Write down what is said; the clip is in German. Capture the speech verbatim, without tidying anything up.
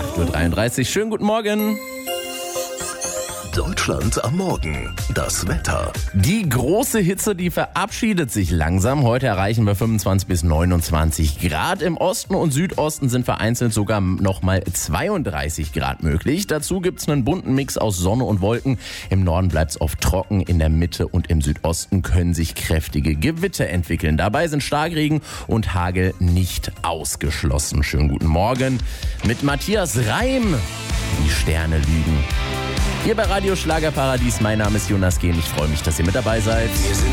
acht Uhr dreiunddreißig. Schönen guten Morgen. Deutschland am Morgen. Das Wetter. Die große Hitze, die verabschiedet sich langsam. Heute erreichen wir fünfundzwanzig bis neunundzwanzig Grad. Im Osten und Südosten sind vereinzelt sogar noch mal zweiunddreißig Grad möglich. Dazu gibt's einen bunten Mix aus Sonne und Wolken. Im Norden bleibt's oft trocken. In der Mitte und im Südosten können sich kräftige Gewitter entwickeln. Dabei sind Starkregen und Hagel nicht ausgeschlossen. Schönen guten Morgen mit Matthias Reim. Die Sterne lügen. Hier bei Radio Schlagerparadies. Mein Name ist Jonas Gehn. Ich freue mich, dass ihr mit dabei seid.